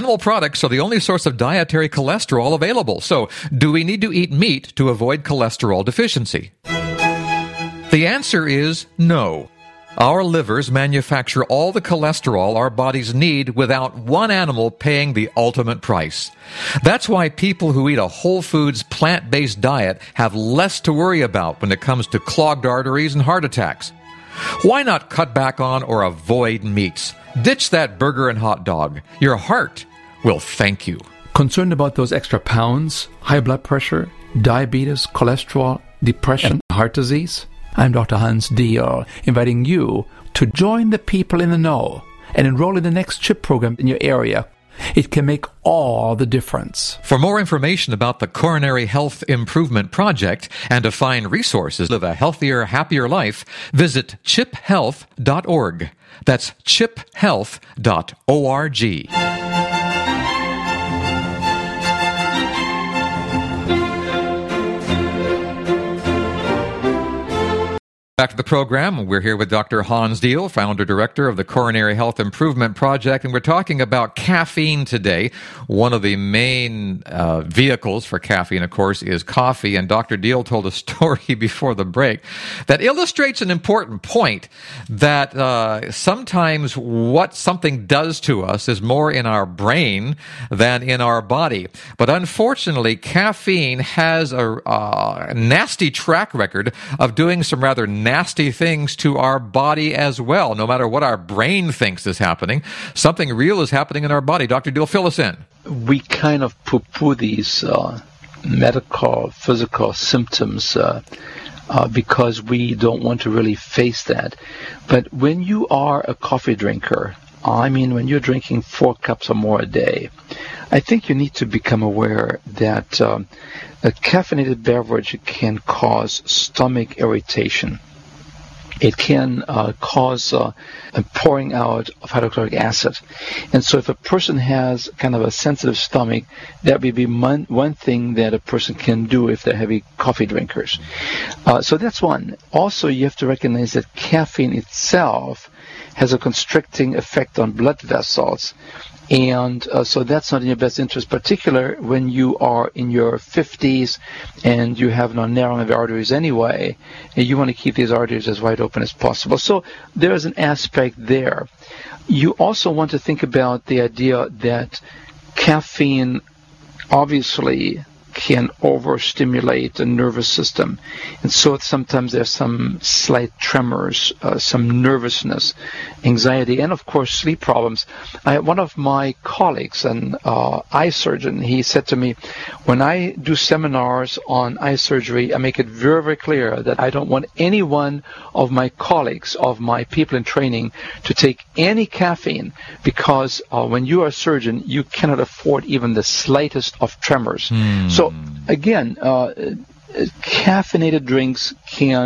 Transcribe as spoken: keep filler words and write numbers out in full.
Animal products are the only source of dietary cholesterol available. So, do we need to eat meat to avoid cholesterol deficiency? The answer is no. Our livers manufacture all the cholesterol our bodies need without one animal paying the ultimate price. That's why people who eat a whole foods, plant-based diet have less to worry about when it comes to clogged arteries and heart attacks. Why not cut back on or avoid meats? Ditch that burger and hot dog. Your heart will thank you. Concerned about those extra pounds, high blood pressure, diabetes, cholesterol, depression, and heart disease? I'm Doctor Hans Diehl, inviting you to join the people in the know and enroll in the next CHIP program in your area. It can make all the difference. For more information about the Coronary Health Improvement Project and to find resources to live a healthier, happier life, visit chip health dot org. That's chip health dot org. Back to the program. We're here with Doctor Hans Diehl, founder-director of the Coronary Health Improvement Project, and we're talking about caffeine today. One of the main uh, vehicles for caffeine, of course, is coffee, and Doctor Diehl told a story before the break that illustrates an important point, that uh, sometimes what something does to us is more in our brain than in our body. But unfortunately, caffeine has a uh, nasty track record of doing some rather nasty things to our body as well. No matter what our brain thinks is happening, something real is happening in our body. Doctor Diehl, fill us in. We kind of poo-poo these uh, medical, physical symptoms uh, uh, because we don't want to really face that. But when you are a coffee drinker, I mean, when you're drinking four cups or more a day, I think you need to become aware that um, a caffeinated beverage can cause stomach irritation. It can uh, cause uh, a pouring out of hydrochloric acid. And so if a person has kind of a sensitive stomach, that would be one, one thing that a person can do if they're heavy coffee drinkers. Uh, so that's one. Also, you have to recognize that caffeine itself has a constricting effect on blood vessels. And uh, so that's not in your best interest, particularly when you are in your fifties and you have no narrowing of arteries anyway, and you want to keep these arteries as wide open as possible. So there is an aspect there. You also want to think about the idea that caffeine obviously can overstimulate the nervous system. And so sometimes there's some slight tremors, uh, some nervousness, anxiety, and of course sleep problems. I, one of my colleagues, an uh, eye surgeon, he said to me, when I do seminars on eye surgery, I make it very, very clear that I don't want any one of my colleagues, of my people in training, to take any caffeine, because uh, when you are a surgeon, you cannot afford even the slightest of tremors. Mm. So So again, uh, caffeinated drinks can